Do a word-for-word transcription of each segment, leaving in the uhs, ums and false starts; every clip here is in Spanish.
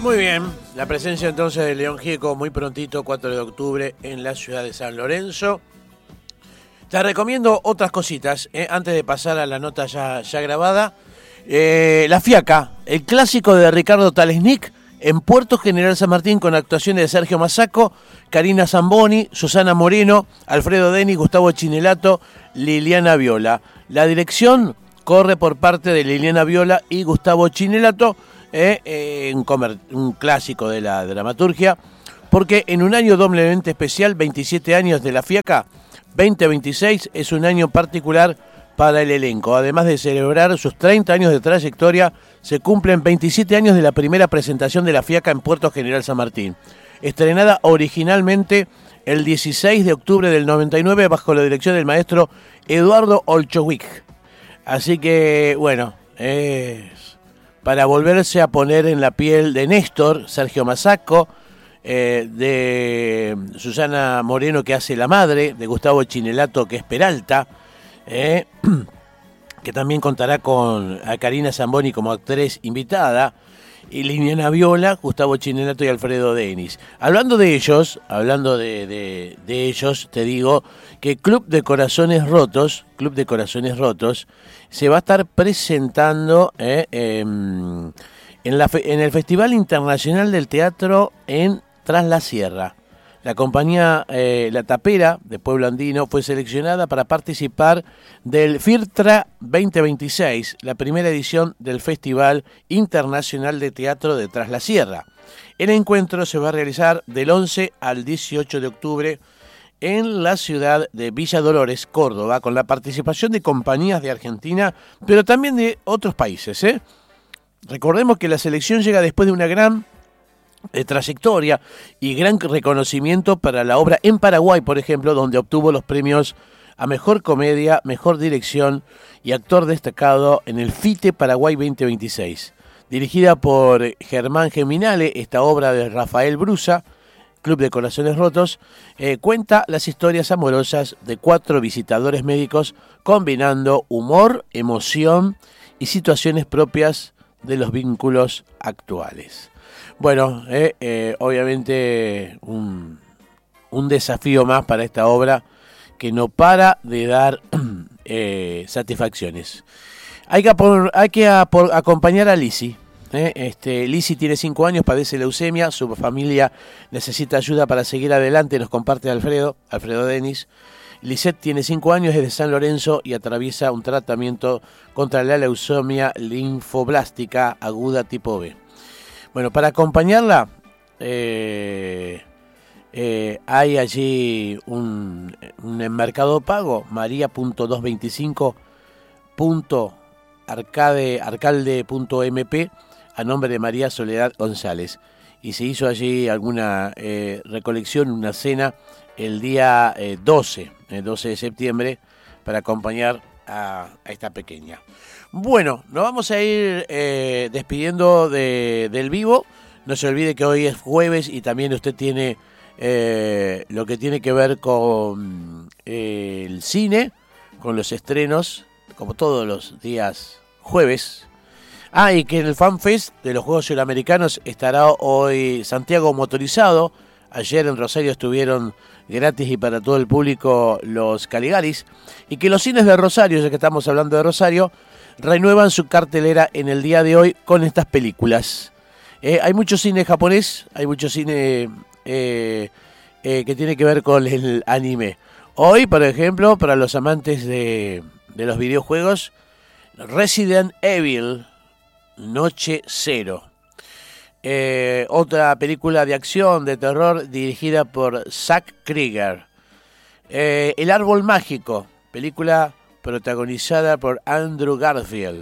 Muy bien, la presencia entonces de León Gieco muy prontito, cuatro de octubre, en la ciudad de San Lorenzo. Te recomiendo otras cositas, eh, antes de pasar a la nota ya, ya grabada. Eh, La Fiaca, el clásico de Ricardo Talesnik, en Puerto General San Martín, con actuaciones de Sergio Massaco, Karina Zamboni, Susana Moreno, Alfredo Denis, Gustavo Chinelato, Liliana Viola. La dirección corre por parte de Liliana Viola y Gustavo Chinelato, eh, eh, un, comer, un clásico de la dramaturgia, porque en un año doblemente especial, veintisiete años de La Fiaca, veinte veintiséis, es un año particular para el elenco. Además de celebrar sus treinta años de trayectoria, se cumplen veintisiete años de la primera presentación de La Fiaca en Puerto General San Martín. Estrenada originalmente el dieciséis de octubre del noventa y nueve bajo la dirección del maestro Eduardo Olchowicz. Así que, bueno, es para volverse a poner en la piel de Néstor, Sergio Massaco, eh, de Susana Moreno, que hace la madre, de Gustavo Chinelato, que es Peralta, Eh, que también contará con a Karina Zamboni como actriz invitada, y Liliana Viola, Gustavo Chinelato y Alfredo Denis. Hablando de ellos, hablando de, de, de ellos, te digo que Club de Corazones Rotos, Club de Corazones Rotos, se va a estar presentando eh, eh, en, la, en el Festival Internacional del Teatro en Tras la Sierra. La compañía eh, La Tapera, de Pueblo Andino, fue seleccionada para participar del FIRTRA veinte veintiséis, la primera edición del Festival Internacional de Teatro de Tras la Sierra. El encuentro se va a realizar del once al dieciocho de octubre en la ciudad de Villa Dolores, Córdoba, con la participación de compañías de Argentina, pero también de otros países, ¿eh? Recordemos que la selección llega después de una gran de trayectoria y gran reconocimiento para la obra en Paraguay, por ejemplo, donde obtuvo los premios a Mejor Comedia, Mejor Dirección y Actor Destacado en el FITE Paraguay veinte veintiséis. Dirigida por Germán Geminale, esta obra de Rafael Brusa, Club de Corazones Rotos, eh, cuenta las historias amorosas de cuatro visitadores médicos, combinando humor, emoción y situaciones propias de los vínculos actuales. Bueno, eh, eh, obviamente un, un desafío más para esta obra que no para de dar eh, satisfacciones. Hay que, apor, hay que apor, acompañar a Lizzy. Eh, este, Lizzy tiene cinco años, padece leucemia, su familia necesita ayuda para seguir adelante, nos comparte Alfredo, Alfredo Denis. Lisette tiene cinco años, es de San Lorenzo y atraviesa un tratamiento contra la leucemia linfoblástica aguda tipo B. Bueno, para acompañarla eh, eh, hay allí un, un Mercado Pago, maría punto doscientos veinticinco punto alcalde punto m p, a nombre de María Soledad González. Y se hizo allí alguna eh, recolección, una cena el día eh, doce, el doce de septiembre, para acompañar a, a esta pequeña. Bueno, nos vamos a ir eh, despidiendo de, del vivo. No se olvide que hoy es jueves y también usted tiene eh, lo que tiene que ver con eh, el cine, con los estrenos, como todos los días jueves. Ah, y que en el FanFest de los Juegos Suramericanos estará hoy Santiago Motorizado. Ayer en Rosario estuvieron gratis y para todo el público los Caligaris. Y que los cines de Rosario, ya que estamos hablando de Rosario, renuevan su cartelera en el día de hoy con estas películas. Eh, hay mucho cine japonés, hay mucho cine eh, eh, que tiene que ver con el anime. Hoy, por ejemplo, para los amantes de, de los videojuegos, Resident Evil, Noche Cero. Eh, otra película de acción, de terror, dirigida por Zack Krieger. Eh, El Árbol Mágico, película protagonizada por Andrew Garfield.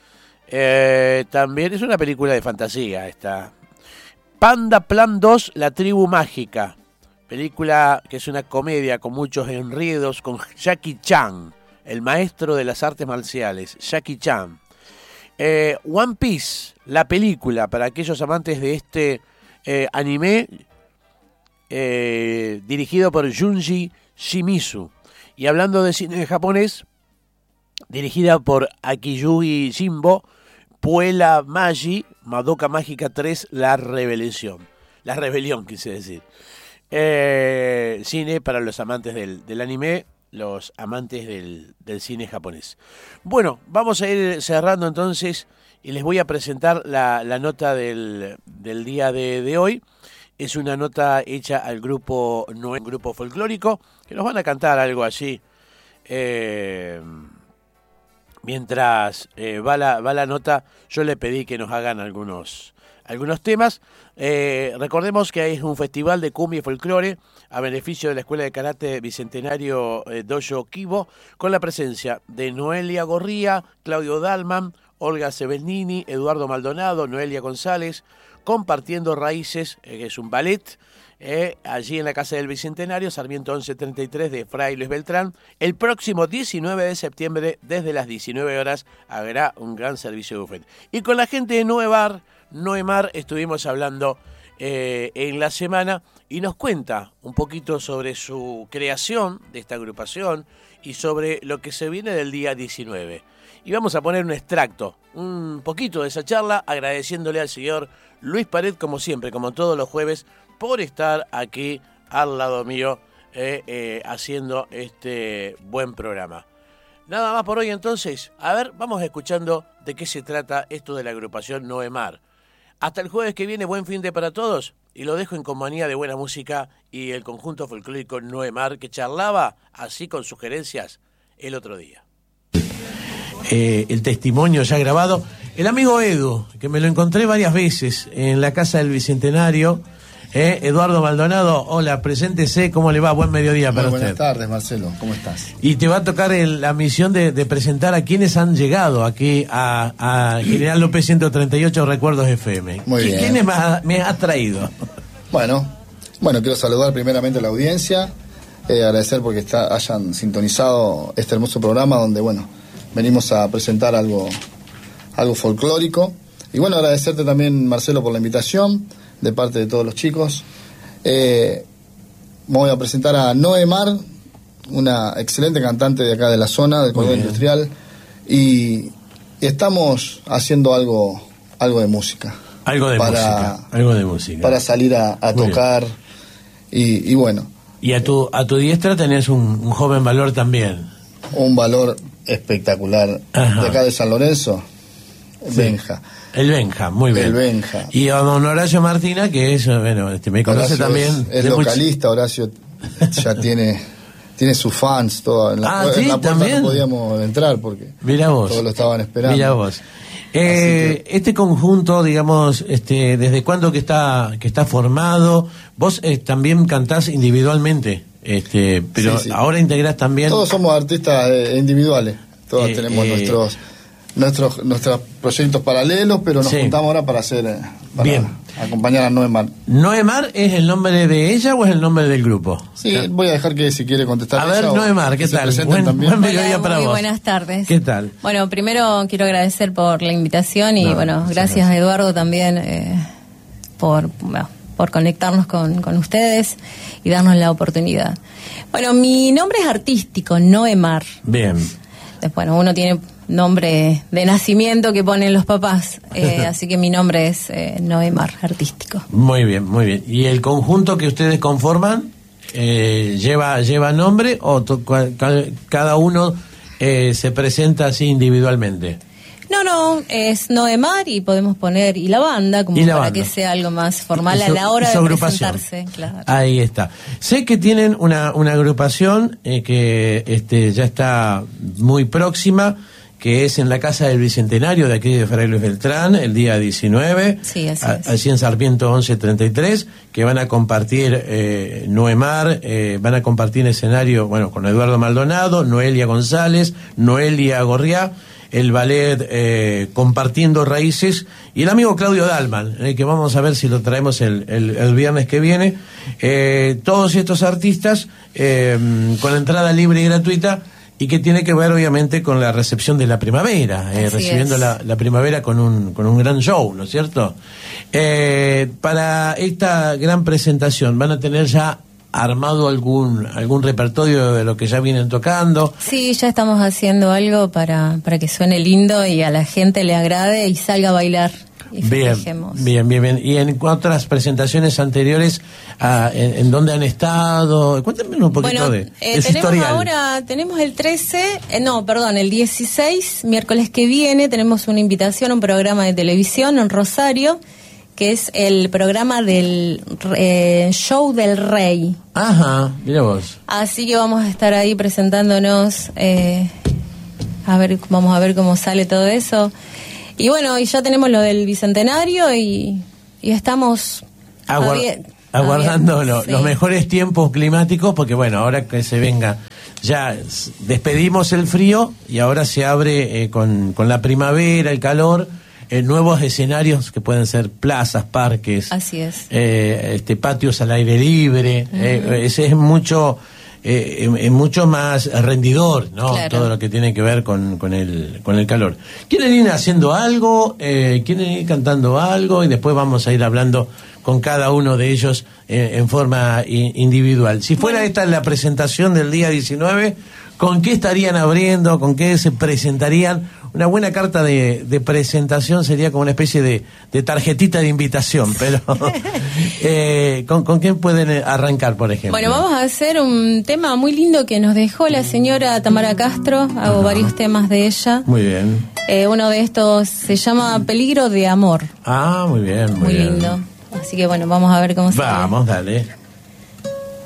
Eh, también es una película de fantasía esta. Panda Plan dos, La Tribu Mágica, película que es una comedia con muchos enredos, con Jackie Chan, el maestro de las artes marciales, Jackie Chan. Eh, One Piece, la película, para aquellos amantes de este eh, anime, eh, dirigido por Junji Shimizu. Y hablando de cine japonés, dirigida por Akiyuki Jimbo, Puella Magi, Madoka Mágica tres, La Rebelión. La Rebelión, quise decir. Eh, cine para los amantes del, del anime, los amantes del, del cine japonés. Bueno, vamos a ir cerrando entonces y les voy a presentar la, la nota del, del día de, de hoy. Es una nota hecha al grupo Noé, grupo folclórico, que nos van a cantar algo así. Eh, mientras eh, va, la, va la nota, yo le pedí que nos hagan algunos... algunos temas. Eh, recordemos que es un festival de cumbia y folclore a beneficio de la Escuela de Karate Bicentenario eh, Dojo Kibo, con la presencia de Noelia Gorría, Claudio Dalman, Olga Sebelnini, Eduardo Maldonado, Noelia González, Compartiendo Raíces, eh, que es un ballet, eh, allí en la Casa del Bicentenario, Sarmiento once treinta y tres de Fray Luis Beltrán. El próximo diecinueve de septiembre, desde las diecinueve horas, habrá un gran servicio de buffet. Y con la gente de Noemar, Noemar estuvimos hablando eh, en la semana y nos cuenta un poquito sobre su creación de esta agrupación y sobre lo que se viene del día diecinueve. Y vamos a poner un extracto, un poquito de esa charla, agradeciéndole al señor Luis Pared, como siempre, como todos los jueves, por estar aquí al lado mío eh, eh, haciendo este buen programa. Nada más por hoy entonces. A ver, vamos escuchando de qué se trata esto de la agrupación Noemar. Hasta el jueves que viene, buen fin de para todos, y lo dejo en compañía de buena música y el conjunto folclórico Noemar, que charlaba así con sugerencias el otro día. Eh, el testimonio ya grabado. El amigo Edu, que me lo encontré varias veces en la Casa del Bicentenario. Eh, Eduardo Maldonado, hola, preséntese, ¿cómo le va? Buen mediodía para Muy usted. Buenas tardes, Marcelo, ¿cómo estás? Y te va a tocar el, la misión de, de presentar a quienes han llegado aquí a, a General López ciento treinta y ocho Recuerdos F M. Muy bien. ¿Quiénes me has me ha traído? Bueno, bueno, quiero saludar primeramente a la audiencia, eh, agradecer porque está, hayan sintonizado este hermoso programa donde, bueno, venimos a presentar algo, algo folclórico. Y bueno, agradecerte también, Marcelo, por la invitación de parte de todos los chicos. Eh, voy a presentar a Noemar, una excelente cantante de acá de la zona, del Cordón Industrial, y, y estamos haciendo algo, algo de música. Algo de para, música, algo de música. Para salir a, a tocar, y, y bueno. Y a tu, a tu diestra tenés un, un joven valor también. Un valor espectacular. Ajá. De acá de San Lorenzo, sí. Benja. El Benja, muy bien. El Benja. Y a don Horacio Martina, que es, bueno, este, me conoce Horacio también. Es, es localista, Horacio ya tiene tiene sus fans, todo, en la, ah, ¿sí? en la puerta ¿También? no podíamos entrar porque Mirá vos. todos lo estaban esperando. Mirá vos. Eh, que... Este conjunto, digamos, este, ¿desde cuándo que está que está formado? Vos eh, también cantás individualmente, este, pero sí, sí. Ahora integrás también... Todos somos artistas eh, individuales, todos eh, tenemos eh... nuestros... Nuestros, nuestros proyectos paralelos, pero nos sí. juntamos ahora para hacer para Bien. acompañar a Noemar. ¿Noemar es el nombre de ella o es el nombre del grupo? Sí, ¿sí? Voy a dejar que si quiere contestar. A ver, Noemar, ¿qué tal? Buen, buen mediodía para muy vos. Buenas tardes. ¿Qué tal? Bueno, primero quiero agradecer por la invitación y no, bueno, gracias, gracias a Eduardo también eh, por, bueno, por conectarnos con, con ustedes y darnos la oportunidad. Bueno, mi nombre es artístico, Noemar. Bien. Bueno, uno tiene nombre de nacimiento que ponen los papás, eh, así que mi nombre es eh, Noemar, artístico. Muy bien, muy bien. ¿Y el conjunto que ustedes conforman eh, lleva lleva nombre o to, cada uno eh, se presenta así individualmente? No, no, es Noemar y podemos poner y la banda como la para banda. Que sea algo más formal a la hora de presentarse. Claro. Ahí está. Sé que tienen una, una agrupación eh, que este, ya está muy próxima, que es en la Casa del Bicentenario de aquí de Fray Luis Beltrán, el día diecinueve, sí, así a, es. allí en Sarmiento once treinta y tres, que van a compartir eh, Noemar, eh, van a compartir escenario, bueno, con Eduardo Maldonado, Noelia González, Noelia Gorría, el ballet eh, Compartiendo Raíces, y el amigo Claudio Dalman, eh, que vamos a ver si lo traemos el, el, el viernes que viene. Eh, todos estos artistas eh, con entrada libre y gratuita, y que tiene que ver obviamente con la recepción de la primavera, eh, recibiendo la, la primavera con un con un gran show, ¿no es cierto? Eh, para esta gran presentación van a tener ya armado algún algún repertorio de lo que ya vienen tocando? Sí, ya estamos haciendo algo para, para que suene lindo y a la gente le agrade y salga a bailar. Y bien, bien, bien, bien. Y en otras presentaciones anteriores, ah, en, ¿en dónde han estado? Cuéntame un poquito bueno, de, eh, de tenemos historial. ahora, tenemos el trece, eh, no, perdón, el dieciséis, miércoles que viene, tenemos una invitación a un programa de televisión en Rosario, que es el programa del eh, Show del Rey. Ajá, mira vos. Así que vamos a estar ahí presentándonos, eh, a ver, vamos a ver cómo sale todo eso. Y bueno, y ya tenemos lo del Bicentenario y, y estamos Aguar abier aguardando lo, sí. los mejores tiempos climáticos, porque bueno, ahora que se venga, ya despedimos el frío y ahora se abre eh, con, con la primavera, el calor, eh, nuevos escenarios que pueden ser plazas, parques, así es, eh, este, patios al aire libre, uh-huh. eh, ese es mucho... Eh, es mucho más rendidor, ¿no? Claro. Todo lo que tiene que ver con, con, el, con el calor. ¿Quieren ir haciendo algo? Eh, ¿Quieren ir cantando algo? Y después vamos a ir hablando con cada uno de ellos eh, en forma i- individual. Si fuera bueno. esta la presentación del día diecinueve, ¿con qué estarían abriendo? ¿Con qué se presentarían? Una buena carta de, de presentación sería como una especie de, de tarjetita de invitación, pero eh, ¿con, ¿con quién pueden arrancar, por ejemplo? Bueno, vamos a hacer un tema muy lindo que nos dejó la señora Tamara Castro. Hago Ajá. varios temas de ella. Muy bien. Eh, uno de estos se llama Peligro de Amor. Ah, muy bien, muy, muy bien. lindo. Así que bueno, vamos a ver cómo se Vamos, dale.